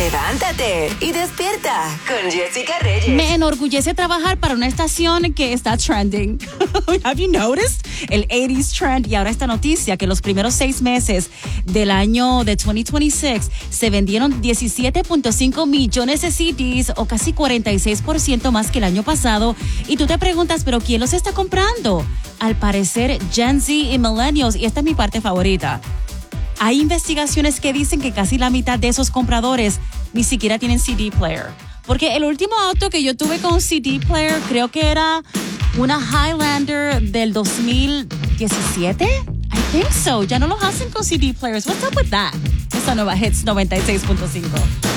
Levántate y despierta con Jessica Reyes. Me enorgullece trabajar para una estación que está trending. Have you noticed? El 80s trend. Y ahora esta noticia que los primeros 6 meses del año de 2026 se vendieron 17.5 millones de CDs o casi 46% más que el año pasado. Y tú te preguntas, ¿pero quién los está comprando? Al parecer, Gen Z y Millennials. Y esta es mi parte favorita. Hay investigaciones que dicen que casi la mitad de esos compradores ni siquiera tienen CD player. Porque el último auto que yo tuve con CD player creo que era una Highlander del 2017. I think so. Ya no los hacen con CD players. What's up with that? Esta nueva Hits 96.5.